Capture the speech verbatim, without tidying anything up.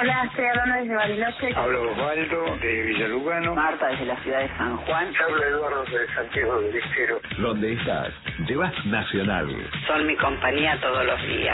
Hola, estoy hablando desde Bariloche. Hablo Osvaldo, de Villalugano. Marta, desde la ciudad de San Juan. Habla Eduardo, de Santiago del Estero. Donde estás, llevas Nacional. Son mi compañía todos los días.